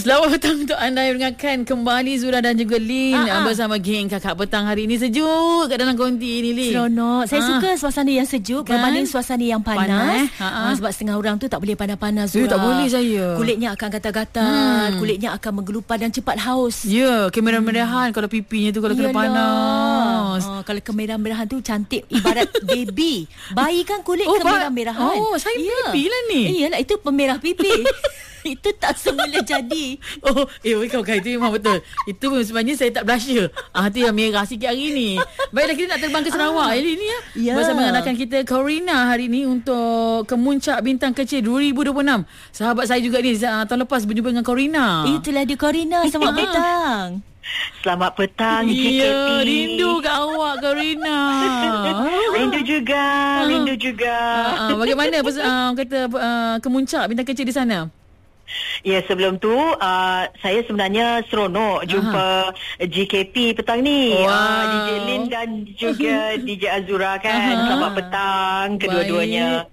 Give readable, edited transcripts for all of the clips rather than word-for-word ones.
Selamat petang untuk anda yang mendengarkan kembali Zura dan juga Lin bersama geng Kakak Petang hari ini. Sejuk kat dalam konti ni, Lin. Seronok. Saya suka suasana yang sejuk kan? Berbanding suasana yang panas. Sebab setengah orang tu tak boleh panas-panas, Zura. Tak boleh saya. Kulitnya akan gatal-gatal, kulitnya akan menggelupar dan cepat haus. Ya, kemerah-merahan kalau pipinya tu kalau kena panas. Kalau kemerah-merahan tu cantik ibarat baby. Bayi kan kulit kemerah-merahan. Oh, saya pipi lah ni. Iyalah, itu pemerah pipi. Itu tak semula jadi. Kau itu memang betul. Itu sebenarnya saya tak blusher. Itu yang merah sikit hari ni. Baiklah, kita nak terbang ke Sarawak hari ni ya. Bersama dengan rakan kita Corina hari ni untuk Kemuncak Bintang Kecil 2026. Sahabat saya juga ni tahun lepas berjumpa dengan Corina. Itulah dia Corina. Selamat petang. Selamat petang, JKP. Ya, rindu kat awak, Corina. Rindu juga. Bagaimana Kemuncak Bintang Kecil di sana? Ya, sebelum tu saya sebenarnya seronok jumpa JKP petang ni. DJ Lin dan juga DJ Azura kan. Selamat petang kedua-duanya.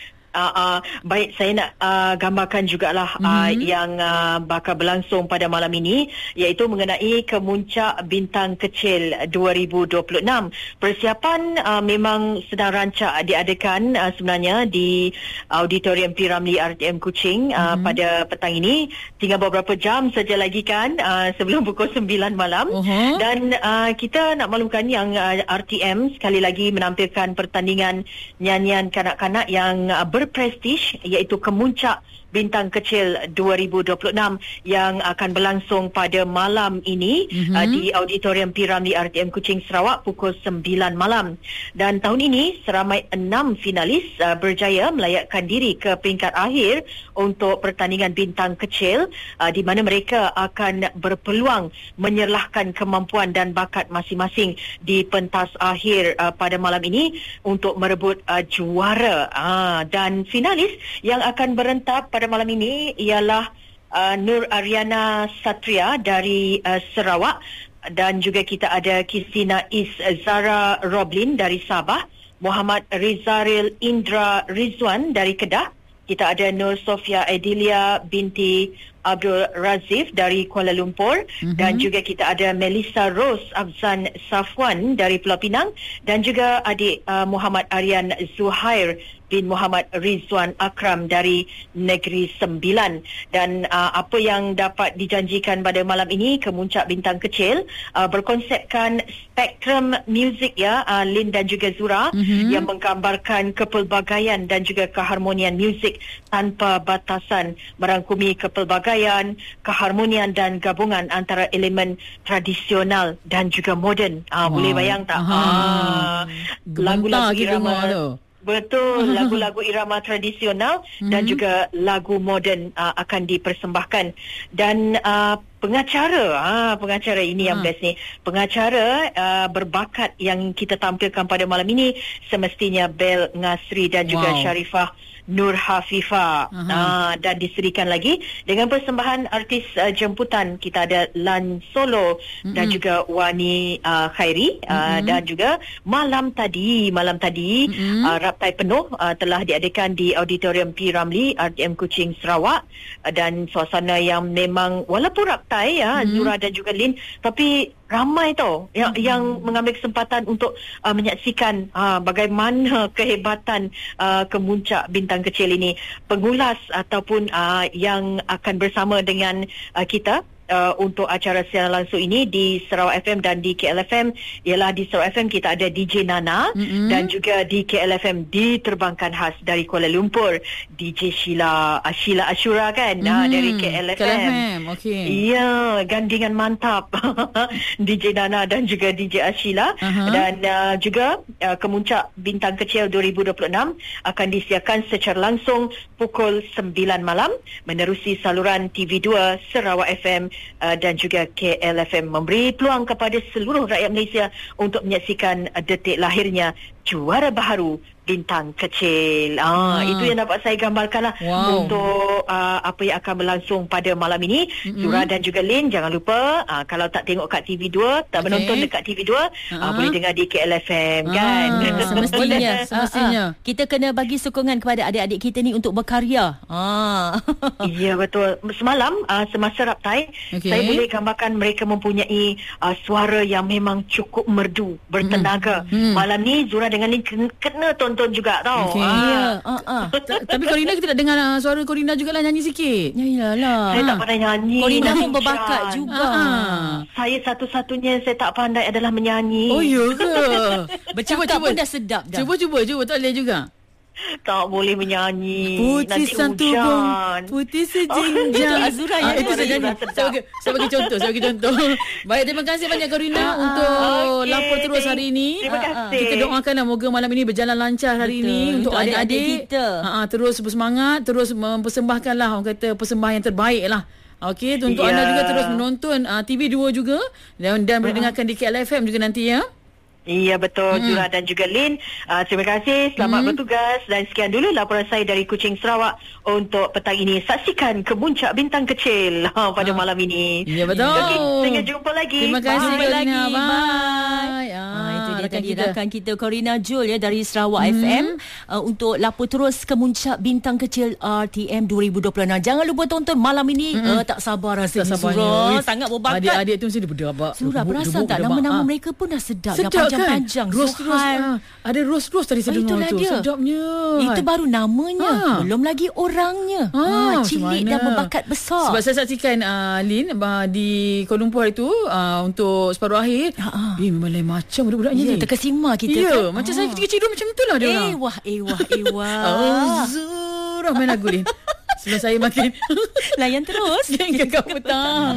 Baik, saya nak gambarkan jugalah yang bakal berlangsung pada malam ini, iaitu mengenai Kemuncak Bintang Kecil 2026. Persiapan memang sedang rancak diadakan sebenarnya di Auditorium P. Ramlee RTM Kuching pada petang ini. Tinggal beberapa jam saja lagi kan sebelum pukul 9 malam. Dan kita nak maklumkan yang RTM sekali lagi menampilkan pertandingan nyanyian kanak-kanak yang berprestij, iaitu Kemuncak Bintang Kecil 2026 yang akan berlangsung pada malam ini di Auditorium P. Ramlee RTM Kuching Sarawak pukul 9 malam. Dan tahun ini seramai 6 finalis berjaya melayakkan diri ke peringkat akhir untuk pertandingan Bintang Kecil, di mana mereka akan berpeluang menyerlahkan kemampuan dan bakat masing-masing di pentas akhir pada malam ini untuk merebut juara. Dan finalis yang akan berentab pada malam ini ialah Nur Ariana Satria dari Sarawak, dan juga kita ada Christina Is Zara Roblin dari Sabah, Muhammad Rizaril Indra Rizwan dari Kedah, kita ada Nur Sofia Edilia binti Abdul Razif dari Kuala Lumpur, dan juga kita ada Melissa Rose Afzan Safwan dari Pulau Pinang, dan juga adik Muhammad Aryan Zuhair bin Muhammad Rizwan Akram dari Negeri Sembilan. Dan apa yang dapat dijanjikan pada malam ini, Kemuncak Bintang Kecil berkonsepkan spektrum muzik Lin dan juga Zura, yang menggambarkan kepelbagaian dan juga keharmonian muzik tanpa batasan, merangkumi kepelbagaian, keharmonian dan gabungan antara elemen tradisional dan juga moden. Boleh bayang tak? Lagu-lagu irama betul, lagu-lagu irama tradisional dan juga lagu moden akan dipersembahkan. Dan pengacara ini yang best ni. Pengacara berbakat yang kita tampilkan pada malam ini semestinya Bel Ngasri dan juga Sharifah Nur Hafifah. Dan diserikan lagi dengan persembahan artis jemputan. Kita ada Lan Solo dan juga Wani Khairi. Dan juga malam tadi raptai penuh telah diadakan di Auditorium P. Ramlee RTM Kuching Sarawak, dan suasana yang memang walaupun raptai Zura dan juga Lin, tapi ramai tau yang mengambil kesempatan untuk menyaksikan bagaimana kehebatan Kemuncak Bintang Kecil ini. Pengulas ataupun yang akan bersama dengan kita untuk acara siaran langsung ini di Sarawak FM dan di KL FM ialah di Sarawak FM kita ada DJ Nana, dan juga di KL FM diterbangkan khas dari Kuala Lumpur DJ Sheila Ashura kan, dari KL FM. Ya, gandingan mantap DJ Nana dan juga DJ Ashila. Dan juga Kemuncak Bintang Kecil 2026 akan disiarkan secara langsung pukul 9 malam menerusi saluran TV2 Sarawak FM dan juga KLFM, memberi peluang kepada seluruh rakyat Malaysia untuk menyaksikan detik lahirnya juara baharu Bintang Kecil. Itu yang dapat saya gambarkan lah untuk apa yang akan berlangsung pada malam ini. Zura dan juga Lin, jangan lupa kalau tak tengok kat TV2, tak menonton dekat TV2, boleh dengar di KLFM kan. Semestinya kita kena bagi sokongan kepada adik-adik kita ni untuk berkarya. Ya, betul. Semalam semasa raptai, saya boleh gambarkan mereka mempunyai suara yang memang cukup merdu, bertenaga. Malam ni Zura dengan Lin kena tonton juga tau. Tapi Corina, kita nak dengar suara Corina jugalah nyanyi sikit. Yalah. Saya tak pandai nyanyi. Corina pun berbakat juga. Saya satu-satunya saya tak pandai adalah menyanyi. Oh ya ke? Bercakap pun dah sedap dah. Cuba tak boleh juga. Tak boleh menyanyi. Putih nanti satu hujan. putih sejinjang. Azura itu saya nyanyi. Saya bagi contoh. Baik, terima kasih banyak Corina untuk lapor terus hari ini. Terima kasih. Kita doakanlah moga malam ini berjalan lancar hari ini untuk adik-adik kita. Terus bersemangat, terus mempersembahkanlah orang kata persembahan yang terbaik lah. Okey, untuk anda juga terus menonton TV2 juga dan boleh dengarkan di KLFM juga nanti ya. Iya, betul. Zura dan juga Lin, terima kasih, selamat bertugas. Dan sekian dulu laporan saya dari Kuching, Sarawak untuk petang ini. Saksikan Kemuncak Bintang Kecil pada malam ini. Ya, betul. Okay, sehingga jumpa lagi. Terima kasih. Jumpa lagi. Bye. Itu dia tadi rakan kita Corina Jul ya dari Sarawak FM untuk lapor terus Kemuncak Bintang Kecil RTM 2026. Jangan lupa tonton malam ini. Tak sabar rasa Zura, sangat berbakat. Adik-adik tu mesti berdebak. Zura, perasan tak nama-nama mereka pun dah sedap panjang. Roast ada roast tadi saya dengar tu. Sedapnya. Itu baru namanya. Belum lagi orangnya. Cilik dan berbakat besar. Sebab saya saksikan Lin di Kuala Lumpur itu untuk separuh akhir. Memang lain macam budak-budaknya ni. Terkesima kita kan. Macam saya kecil-kecil macam itulah dia orang. Ewah. Zura main lagu Lin. Sebelum saya makin layan terus. Geng Kakak Petang.